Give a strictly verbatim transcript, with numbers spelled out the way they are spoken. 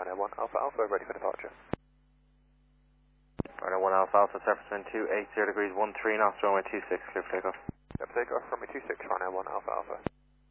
Ryanair one Alpha Alpha, ready for departure. Ryanair one Alpha Alpha, surface wind two eight zero degrees one three knots, runway two six, clear for takeoff. Clear for takeoff, runway two six, Ryanair one Alpha Alpha.